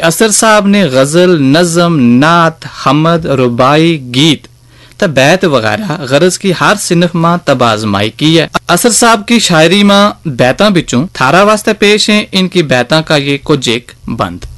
असर साहब ने गजल, नज़म, नात, हमद, रुबाई, गीत ते बैत वगैरह गरज की हर सिनफ मां तब आजमाई की है। असर साहब की शायरी मां बैतां बिचों थारा वास्ते पेश है इनकी बैतां का ये कुछ एक बंद।